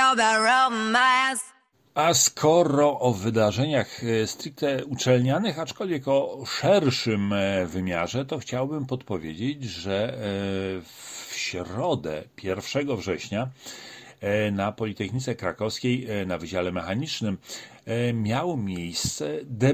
A skoro o wydarzeniach stricte uczelnianych, aczkolwiek o szerszym wymiarze, to chciałbym podpowiedzieć, że w środę 1 września na Politechnice Krakowskiej na Wydziale Mechanicznym miała miejsce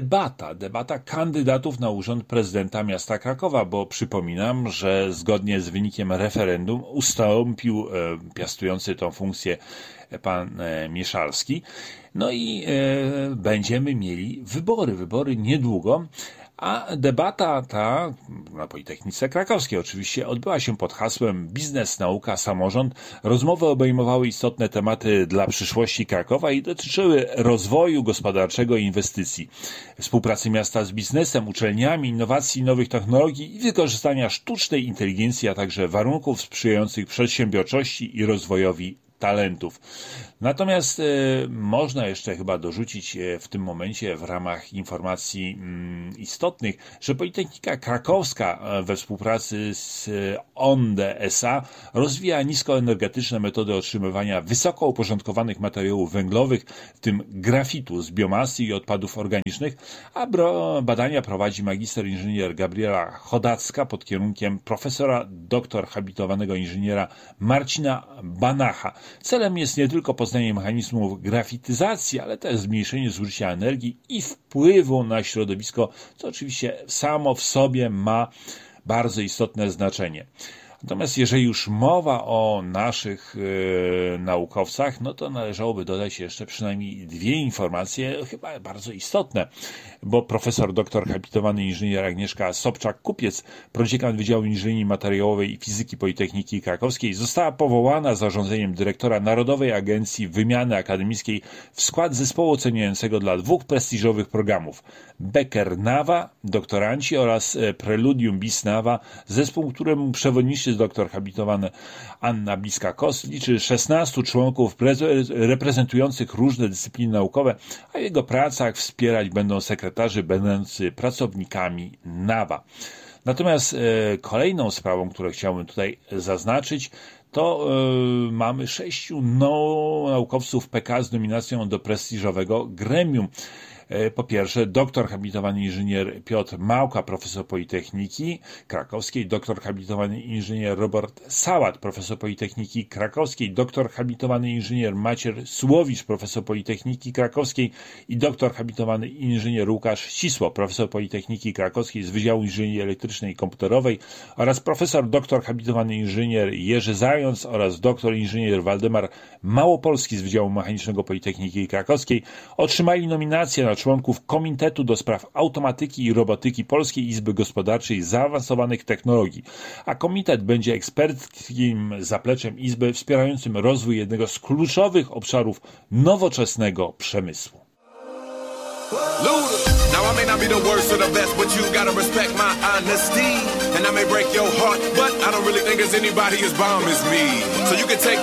debata kandydatów na urząd prezydenta miasta Krakowa, bo przypominam, że zgodnie z wynikiem referendum ustąpił piastujący tą funkcję pan Mieszalski. No i będziemy mieli wybory niedługo. A debata ta na Politechnice Krakowskiej oczywiście odbyła się pod hasłem Biznes, nauka, samorząd. Rozmowy obejmowały istotne tematy dla przyszłości Krakowa i dotyczyły rozwoju gospodarczego i inwestycji, współpracy miasta z biznesem, uczelniami, innowacji, nowych technologii i wykorzystania sztucznej inteligencji, a także warunków sprzyjających przedsiębiorczości i rozwojowi talentów. Natomiast można jeszcze chyba dorzucić w tym momencie w ramach informacji istotnych, że Politechnika Krakowska we współpracy z Onde S.A. rozwija niskoenergetyczne metody otrzymywania wysoko uporządkowanych materiałów węglowych, w tym grafitu z biomasy i odpadów organicznych, a badania prowadzi magister inżynier Gabriela Chodacka pod kierunkiem profesora doktor habilitowanego inżyniera Marcina Banacha. Celem jest nie tylko poznanie mechanizmów grafityzacji, ale też zmniejszenie zużycia energii i wpływu na środowisko, co oczywiście samo w sobie ma bardzo istotne znaczenie. Natomiast jeżeli już mowa o naszych naukowcach, no to należałoby dodać jeszcze przynajmniej dwie informacje, chyba bardzo istotne, bo profesor doktor habilitowany inżynier Agnieszka Sobczak-Kupiec, prodziekan Wydziału Inżynierii Materiałowej i Fizyki Politechniki Krakowskiej, została powołana zarządzeniem dyrektora Narodowej Agencji Wymiany Akademickiej w skład zespołu oceniającego dla 2 prestiżowych programów Becker-NAWA, doktoranci oraz Preludium bis NAWA, zespół, któremu przewodniczy doktor habilitowany Anna Bliska-Kos, liczy 16 członków reprezentujących różne dyscypliny naukowe, a w jego pracach wspierać będą sekretarzy będący pracownikami NAWA. Natomiast kolejną sprawą, którą chciałbym tutaj zaznaczyć, to mamy 6 naukowców PK z nominacją do prestiżowego gremium. Po pierwsze, doktor habilitowany inżynier Piotr Małka, profesor Politechniki Krakowskiej, doktor habilitowany inżynier Robert Sałat, profesor Politechniki Krakowskiej, doktor habilitowany inżynier Maciej Słowicz, profesor Politechniki Krakowskiej i doktor habilitowany inżynier Łukasz Ścisło, profesor Politechniki Krakowskiej z Wydziału Inżynierii Elektrycznej i Komputerowej oraz profesor doktor habilitowany inżynier Jerzy Zając oraz doktor inżynier Waldemar Małopolski z Wydziału Mechanicznego Politechniki Krakowskiej otrzymali nominację na członków Komitetu do Spraw Automatyki i Robotyki Polskiej Izby Gospodarczej Zaawansowanych Technologii, a komitet będzie eksperckim zapleczem Izby wspierającym rozwój jednego z kluczowych obszarów nowoczesnego przemysłu. Now I may not be the worst or the best, but you gotta respect my honesty. And I may break your heart, but I don't really think there's anybody as bomb as me. So you can take